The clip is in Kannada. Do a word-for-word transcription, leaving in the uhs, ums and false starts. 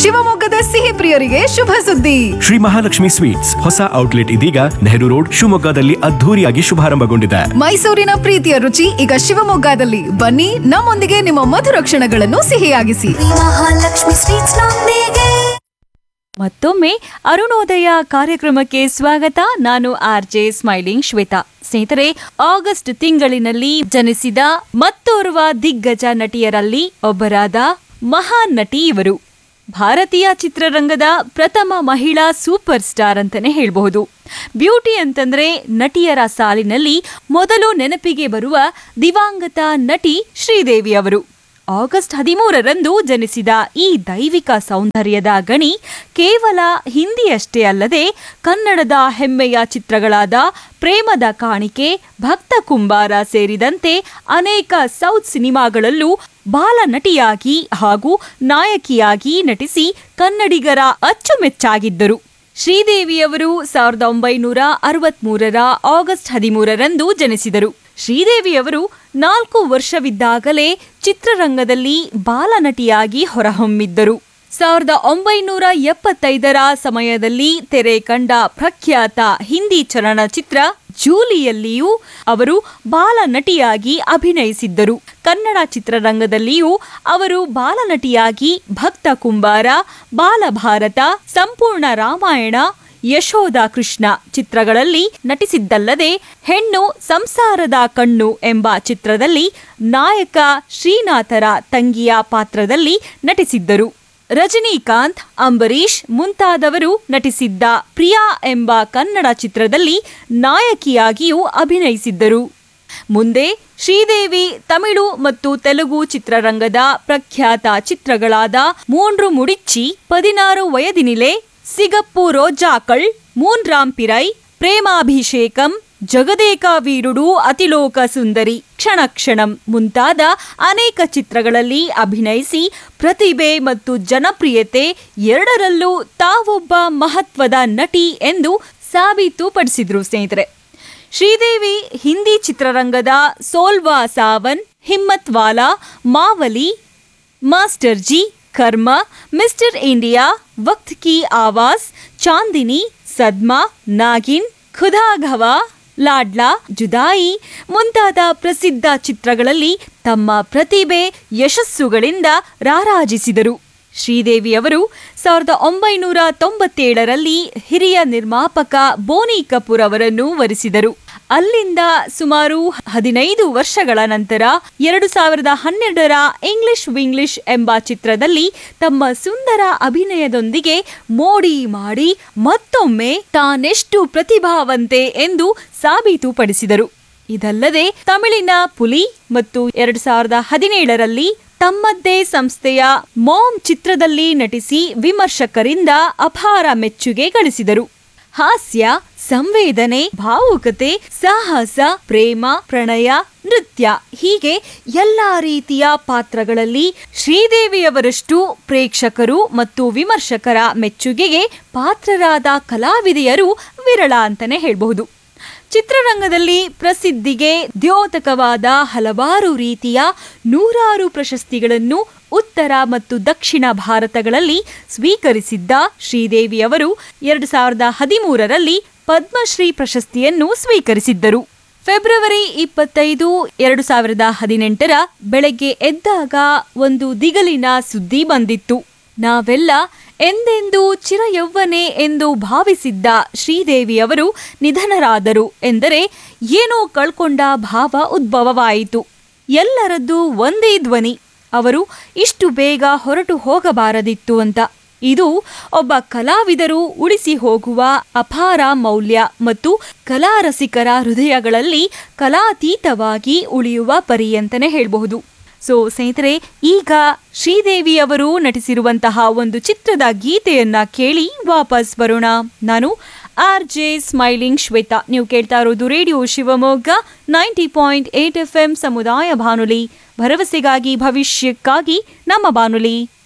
ಶಿವಮೊಗ್ಗದ ಸಿಹಿ ಪ್ರಿಯರಿಗೆ ಶುಭ ಸುದ್ದಿ. ಶ್ರೀ ಮಹಾಲಕ್ಷ್ಮಿ ಸ್ವೀಟ್ಸ್ ಹೊಸ ಔಟ್ಲೆಟ್ ಇದೀಗ ನೆಹರು ರೋಡ್ ಶಿವಮೊಗ್ಗದಲ್ಲಿ ಅದ್ಧೂರಿಯಾಗಿ ಶುಭಾರಂಭಗೊಂಡಿದೆ. ಮೈಸೂರಿನ ಪ್ರೀತಿಯ ರುಚಿ ಈಗ ಶಿವಮೊಗ್ಗದಲ್ಲಿ. ಬನ್ನಿ, ನಮ್ಮೊಂದಿಗೆ ನಿಮ್ಮ ಮಧುರ ಕ್ಷಣಗಳನ್ನು ಸಿಹಿಯಾಗಿಸಿ. ಮಹಾಲಕ್ಷ್ಮಿ ಸ್ವೀಟ್ಸ್ ನೊಂದಿಗೆ. ಮತ್ತೊಮ್ಮೆ ಅರುಣೋದಯ ಕಾರ್ಯಕ್ರಮಕ್ಕೆ ಸ್ವಾಗತ. ನಾನು ಆರ್ ಜೆ ಸ್ಮೈಲಿಂಗ್ ಶ್ವೇತಾ. ಸ್ನೇಹಿತರೆ, ಆಗಸ್ಟ್ ತಿಂಗಳಿನಲ್ಲಿ ಜನಿಸಿದ ಮತ್ತೋರ್ವ ದಿಗ್ಗಜ ನಟಿಯರಲ್ಲಿ ಒಬ್ಬರಾದ ಮಹಾನ್ ನಟಿ ಇವರು. ಭಾರತೀಯ ಚಿತ್ರರಂಗದ ಪ್ರಥಮ ಮಹಿಳಾ ಸೂಪರ್ ಸ್ಟಾರ್ ಅಂತಾನೆ ಹೇಳಬಹುದು. ಬ್ಯೂಟಿ ಅಂತಂದ್ರೆ ನಟಿಯರ ಸಾಲಿನಲ್ಲಿ ಮೊದಲು ನೆನಪಿಗೆ ಬರುವ ದಿವಂಗತ ನಟಿ ಶ್ರೀದೇವಿ ಅವರು. ಆಗಸ್ಟ್ ಹದಿಮೂರರಂದು ಜನಿಸಿದ ಈ ದೈವಿಕ ಸೌಂದರ್ಯದ ಗಣಿ ಕೇವಲ ಹಿಂದಿಯಷ್ಟೇ ಅಲ್ಲದೆ ಕನ್ನಡದ ಹೆಮ್ಮೆಯ ಚಿತ್ರಗಳಾದ ಪ್ರೇಮದ ಕಾಣಿಕೆ, ಭಕ್ತ ಕುಂಬಾರ ಸೇರಿದಂತೆ ಅನೇಕ ಸೌತ್ ಸಿನಿಮಾಗಳಲ್ಲೂ ಬಾಲ ನಟಿಯಾಗಿ ಹಾಗೂ ನಾಯಕಿಯಾಗಿ ನಟಿಸಿ ಕನ್ನಡಿಗರ ಅಚ್ಚುಮೆಚ್ಚಾಗಿದ್ದರು. ಶ್ರೀದೇವಿಯವರು ಸಾವಿರದ ಒಂಬೈನೂರ ಅರವತ್ಮೂರರ ಆಗಸ್ಟ್ ಹದಿಮೂರರಂದು ಜನಿಸಿದರು. ಶ್ರೀದೇವಿಯವರು ನಾಲ್ಕು ವರ್ಷವಿದ್ದಾಗಲೇ ಚಿತ್ರರಂಗದಲ್ಲಿ ಬಾಲನಟಿಯಾಗಿ ಹೊರಹೊಮ್ಮಿದ್ದರು. ಸಾವಿರದ ಒಂಬೈನೂರ ಎಪ್ಪತ್ತೈದರ ಸಮಯದಲ್ಲಿ ತೆರೆ ಕಂಡ ಪ್ರಖ್ಯಾತ ಹಿಂದಿ ಚಲನಚಿತ್ರ ಜೂಲಿಯಲ್ಲಿಯೂ ಅವರು ಬಾಲನಟಿಯಾಗಿ ಅಭಿನಯಿಸಿದ್ದರು. ಕನ್ನಡ ಚಿತ್ರರಂಗದಲ್ಲಿಯೂ ಅವರು ಬಾಲನಟಿಯಾಗಿ ಭಕ್ತ ಕುಂಬಾರ, ಬಾಲಭಾರತ, ಸಂಪೂರ್ಣ ರಾಮಾಯಣ, ಯಶೋಧ ಕೃಷ್ಣ ಚಿತ್ರಗಳಲ್ಲಿ ನಟಿಸಿದ್ದಲ್ಲದೆ ಹೆಣ್ಣು ಸಂಸಾರದ ಕಣ್ಣು ಎಂಬ ಚಿತ್ರದಲ್ಲಿ ನಾಯಕ ಶ್ರೀನಾಥರ ತಂಗಿಯ ಪಾತ್ರದಲ್ಲಿ ನಟಿಸಿದ್ದರು. ರಜನಿಕಾಂತ್, ಅಂಬರೀಷ್ ಮುಂತಾದವರು ನಟಿಸಿದ್ದ ಪ್ರಿಯಾ ಎಂಬ ಕನ್ನಡ ಚಿತ್ರದಲ್ಲಿ ನಾಯಕಿಯಾಗಿಯೂ ಅಭಿನಯಿಸಿದ್ದರು. ಮುಂದೆ ಶ್ರೀದೇವಿ ತಮಿಳು ಮತ್ತು ತೆಲುಗು ಚಿತ್ರರಂಗದ ಪ್ರಖ್ಯಾತ ಚಿತ್ರಗಳಾದ ಮೂಂಡ್ರು ಮುಡಿಚ್ಚಿ, ಪದಿನಾರು ವಯದಿನಿಲೆ, ಸಿಗಪ್ಪು ರೋಜಾಕಳ್, ಮೂನ್ರಾಮ್ ಪಿರೈ, ಪ್ರೇಮಾಭಿಷೇಕಂ, ಜಗದೇಕ ವೀರುಡು, ಅತಿಲೋಕ ಸುಂದರಿ, ಕ್ಷಣ ಕ್ಷಣಂ ಮುಂತಾದ ಅನೇಕ ಚಿತ್ರಗಳಲ್ಲಿ ಅಭಿನಯಿಸಿ ಪ್ರತಿಭೆ ಮತ್ತು ಜನಪ್ರಿಯತೆ ಎರಡರಲ್ಲೂ ತಾವೊಬ್ಬ ಮಹತ್ವದ ನಟಿ ಎಂದು ಸಾಬೀತುಪಡಿಸಿದ್ರು. ಸ್ನೇಹಿತರೆ, ಶ್ರೀದೇವಿ ಹಿಂದಿ ಚಿತ್ರರಂಗದ ಸೋಲ್ವಾ ಸಾವನ್, ಹಿಮ್ಮತ್ ವಾಲಾ, ಮಾವಲಿ, ಮಾಸ್ಟರ್ ಜಿ, ಕರ್ಮ, ಮಿಸ್ಟರ್ ಇಂಡಿಯಾ, ವಕ್ತ್ ಕಿ ಆವಾಜ್, ಚಾಂದಿನಿ, ಸದ್ಮಾ, ನಾಗಿನ್, ಖುದಾ ಗವಾ, ಲಾಡ್ಲಾ, ಜುದಾಯಿ ಮುಂತಾದ ಪ್ರಸಿದ್ಧ ಚಿತ್ರಗಳಲ್ಲಿ ತಮ್ಮ ಪ್ರತಿಭೆ ಯಶಸ್ಸುಗಳಿಂದ ರಾರಾಜಿಸಿದರು. ಶ್ರೀದೇವಿ ಅವರು ಸಾವಿರದ ಒಂಬೈನೂರ ತೊಂಬತ್ತೇಳರಲ್ಲಿ ಹಿರಿಯ ನಿರ್ಮಾಪಕ ಬೋನಿ ಕಪೂರ್ ಅವರನ್ನು ವರಿಸಿದರು. ಅಲ್ಲಿಂದ ಸುಮಾರು ಹದಿನೈದು ವರ್ಷಗಳ ನಂತರ ಎರಡು ಸಾವಿರದ ಹನ್ನೆರಡರ ಇಂಗ್ಲಿಷ್ ವಿಂಗ್ಲಿಷ್ ಎಂಬ ಚಿತ್ರದಲ್ಲಿ ತಮ್ಮ ಸುಂದರ ಅಭಿನಯದೊಂದಿಗೆ ಮೋಡಿ ಮಾಡಿ ಮತ್ತೊಮ್ಮೆ ತಾನೆಷ್ಟು ಪ್ರತಿಭಾವಂತೆ ಎಂದು ಸಾಬೀತುಪಡಿಸಿದರು. ಇದಲ್ಲದೆ ತಮಿಳಿನ ಪುಲಿ ಮತ್ತು ಎರಡು ಸಾವಿರದ ಹದಿನೇಳರಲ್ಲಿ ತಮ್ಮದ್ದೇ ಸಂಸ್ಥೆಯ ಮಾಮ್ ಚಿತ್ರದಲ್ಲಿ ನಟಿಸಿ ವಿಮರ್ಶಕರಿಂದ ಅಪಾರ ಮೆಚ್ಚುಗೆ ಗಳಿಸಿದರು. ಹಾಸ್ಯ, ಸಂವೇದನೆ, ಭಾವುಕತೆ, ಸಾಹಸ, ಪ್ರೇಮ, ಪ್ರಣಯ, ನೃತ್ಯ ಹೀಗೆ ಎಲ್ಲಾ ರೀತಿಯ ಪಾತ್ರಗಳಲ್ಲಿ ಶ್ರೀದೇವಿಯವರಷ್ಟು ಪ್ರೇಕ್ಷಕರು ಮತ್ತು ವಿಮರ್ಶಕರ ಮೆಚ್ಚುಗೆಗೆ ಪಾತ್ರರಾದ ಕಲಾವಿದೆಯರು ವಿರಳ ಅಂತಾನೆ ಹೇಳಬಹುದು. ಚಿತ್ರರಂಗದಲ್ಲಿ ಪ್ರಸಿದ್ಧಿಗೆ ದ್ಯೋತಕವಾದ ಹಲವಾರು ರೀತಿಯ ನೂರಾರು ಪ್ರಶಸ್ತಿಗಳನ್ನು ಉತ್ತರ ಮತ್ತು ದಕ್ಷಿಣ ಭಾರತಗಳಲ್ಲಿ ಸ್ವೀಕರಿಸಿದ್ದ ಶ್ರೀದೇವಿಯವರು ಎರಡು ಸಾವಿರದ ಹದಿಮೂರರಲ್ಲಿ ಪದ್ಮಶ್ರೀ ಪ್ರಶಸ್ತಿಯನ್ನು ಸ್ವೀಕರಿಸಿದ್ದರು. ಫೆಬ್ರವರಿ ಇಪ್ಪತ್ತೈದು ಎರಡು ಸಾವಿರದ ಹದಿನೆಂಟರ ಬೆಳಗ್ಗೆ ಎದ್ದಾಗ ಒಂದು ದಿಗಲಿನ ಸುದ್ದಿ ಬಂದಿತ್ತು. ನಾವೆಲ್ಲ ಎಂದೆಂದೂ ಚಿರಯೌವನೆ ಎಂದು ಭಾವಿಸಿದ್ದ ಶ್ರೀದೇವಿಯವರು ನಿಧನರಾದರು ಎಂದರೆ ಏನೋ ಕಳ್ಕೊಂಡ ಭಾವ ಉದ್ಭವವಾಯಿತು. ಎಲ್ಲರದ್ದು ಒಂದೇ ಧ್ವನಿ, ಅವರು ಇಷ್ಟು ಬೇಗ ಹೊರಟು ಹೋಗಬಾರದಿತ್ತು ಅಂತ. ಇದು ಒಬ್ಬ ಕಲಾವಿದರು ಉಳಿಸಿ ಹೋಗುವ ಅಪಾರ ಮೌಲ್ಯ ಮತ್ತು ಕಲಾರಸಿಕರ ಹೃದಯಗಳಲ್ಲಿ ಕಲಾತೀತವಾಗಿ ಉಳಿಯುವ ಪರಿ ಅಂತಲೇ ಹೇಳಬಹುದು. ಸೊ ಸ್ನೇಹಿತರೆ, ಈಗ ಶ್ರೀದೇವಿಯವರು ನಟಿಸಿರುವಂತಹ ಒಂದು ಚಿತ್ರದ ಗೀತೆಯನ್ನ ಕೇಳಿ ವಾಪಸ್ ಬರೋಣ. ನಾನು ಆರ್ ಜೆ ಸ್ಮೈಲಿಂಗ್ ಶ್ವೇತಾ. ನೀವು ಕೇಳ್ತಾ ಇರೋದು radio Shivamogga ninety point eight F M ಸಮುದಾಯ ಬಾನುಲಿ, ಭರವಸೆಗಾಗಿ ಭವಿಷ್ಯಕ್ಕಾಗಿ ನಮ್ಮ ಬಾನುಲಿ.